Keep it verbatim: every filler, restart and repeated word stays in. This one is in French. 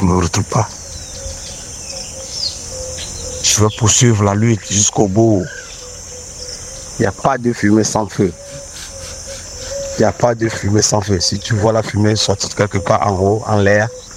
je ne me retrouve pas. Je vais poursuivre la lutte jusqu'au bout. Il n'y a pas de fumée sans feu. Il n'y a pas de fumée sans feu. Si tu vois la fumée sortir quelque part en haut, en l'air,